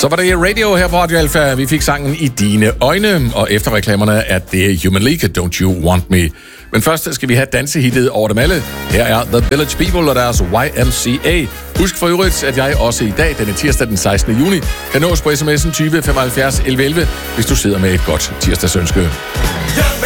Så var det Radio her på Radio Alpha. Vi fik sangen I dine øjne, og efter reklamerne er det Human League, Don't You Want Me. Men først skal vi have dansehittet over dem alle. Her er The Village People og deres YMCA. Husk for øvrigt, at jeg også i dag, denne tirsdag den 16. juni, kan nås på sms'en 20 75 11 11, hvis du sidder med et godt tirsdagsønske.